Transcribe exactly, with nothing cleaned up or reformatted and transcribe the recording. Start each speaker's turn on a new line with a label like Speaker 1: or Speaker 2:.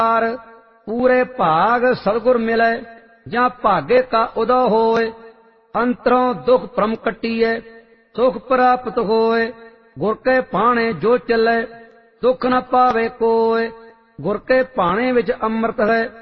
Speaker 1: पूरे भाग सतगुर मिले ਜਾਂ ਭਾਗੇ ਕਾ ਉਦੋ ਹੋਏ। ਅੰਤਰੋਂ ਦੁਖ ਭ੍ਰਮ ਕੱਟੀਏ ਸੁਖ ਪ੍ਰਾਪਤ ਹੋਏ। ਗੁਰ ਕੇ ਭਾਣੇ ਜੋ ਚੱਲੇ ਦੁਖ ਨ ਪਾਵੇ ਕੋਇ। ਗੁਰ ਕੇ ਭਾਣੇ ਵਿੱਚ ਅੰਮ੍ਰਿਤ ਹੈ